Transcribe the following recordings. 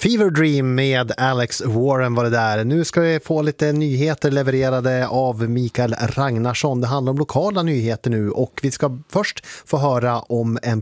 Fever Dream med Alex Warren var det där. Nu ska vi få lite nyheter levererade av Mikael Ragnarsson. Det handlar om lokala nyheter nu och vi ska först få höra om en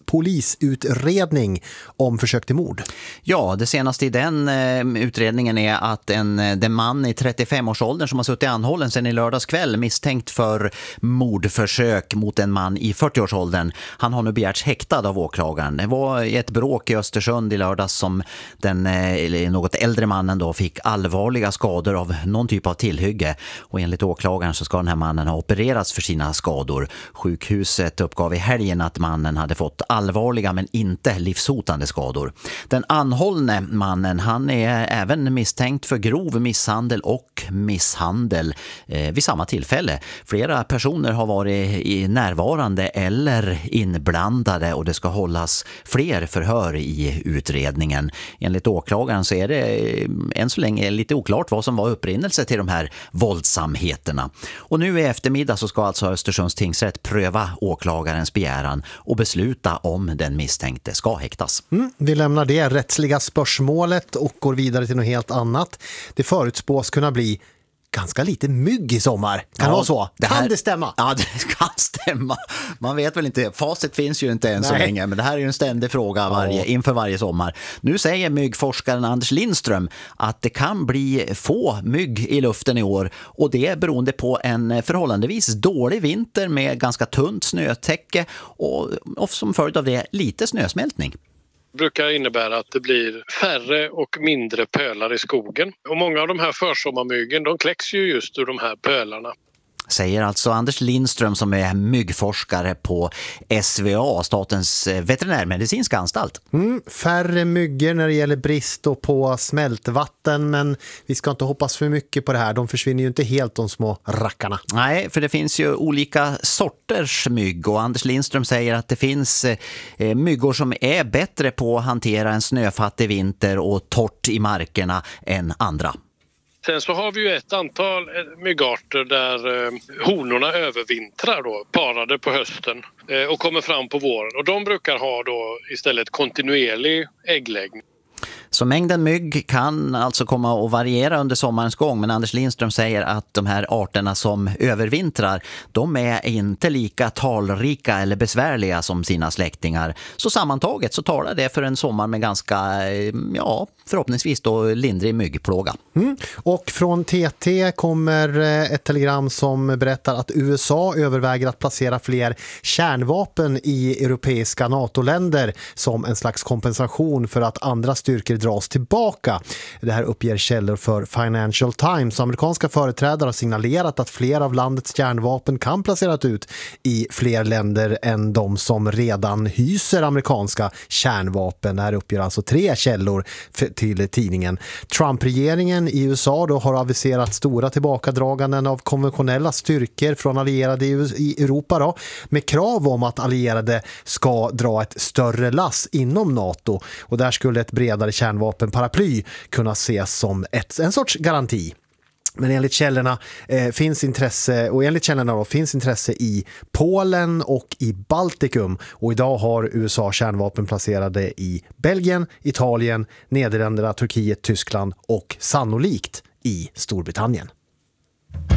polisutredning om försök till mord. Ja, det senaste i den utredningen är att den man i 35-årsåldern som har suttit anhållen sedan i lördags kväll misstänkt för mordförsök mot en man i 40-årsåldern. Han har nu begärts häktad av åklagaren. Det var ett bråk i Östersund i lördags som den något äldre mannen då fick allvarliga skador av någon typ av tillhygge och enligt åklagaren så ska den här mannen ha opererats för sina skador. Sjukhuset uppgav i helgen att mannen hade fått allvarliga men inte livshotande skador. Den anhållne mannen, han är även misstänkt för grov misshandel och misshandel vid samma tillfälle. Flera personer har varit närvarande eller inblandade och det ska hållas fler förhör i utredningen. Enligt åklagaren så är det än så länge lite oklart vad som var upprinnelse till de här våldsamheterna. Och nu i eftermiddag så ska alltså Östersunds tingsrätt pröva åklagarens begäran och besluta om den misstänkte ska häktas. Vi lämnar det rättsliga spörsmålet och går vidare till något helt annat. Det förutspås kunna bli ganska lite mygg i sommar. Kan det vara så? Kan det stämma? Ja, det kan stämma. Man vet väl inte. Facit finns ju inte än så länge, men det här är ju en ständig fråga inför varje sommar. Nu säger myggforskaren Anders Lindström att det kan bli få mygg i luften i år och det är beroende på en förhållandevis dålig vinter med ganska tunt snötäcke och som följd av det lite snösmältning. Brukar innebära att det blir färre och mindre pölar i skogen. Och många av de här försommarmyggen, de kläcks ju just ur de här pölarna. Säger alltså Anders Lindström som är myggforskare på SVA, Statens veterinärmedicinska anstalt. Färre myggor när det gäller brist och på smältvatten, men vi ska inte hoppas för mycket på det här. De försvinner ju inte helt, de små rackarna. Nej, för det finns ju olika sorters mygg och Anders Lindström säger att det finns myggor som är bättre på att hantera en snöfattig vinter och torrt i markerna än andra. Sen så har vi ju ett antal myggarter där honorna övervintrar då, parade på hösten och kommer fram på våren. Och de brukar ha då istället kontinuerlig äggläggning. Så mängden mygg kan alltså komma att variera under sommarens gång, men Anders Lindström säger att de här arterna som övervintrar, de är inte lika talrika eller besvärliga som sina släktingar. Så sammantaget så talar det för en sommar med ganska, förhoppningsvis då lindrig myggplåga. Och från TT kommer ett telegram som berättar att USA överväger att placera fler kärnvapen i europeiska NATO-länder som en slags kompensation för att andra styrkor dras tillbaka. Det här uppger källor för Financial Times. Amerikanska företrädare har signalerat att fler av landets kärnvapen kan placeras ut i fler länder än de som redan hyser amerikanska kärnvapen. Det här uppger alltså 3 källor till tidningen. Trump-regeringen i USA då har aviserat stora tillbakadraganden av konventionella styrkor från allierade i Europa då, med krav om att allierade ska dra ett större lass inom NATO och där skulle ett bredare kärnvapenparaply kunna ses som en sorts garanti. Men enligt källorna finns intresse i Polen och i Baltikum och idag har USA kärnvapen placerade i Belgien, Italien, Nederländerna, Turkiet, Tyskland och sannolikt i Storbritannien.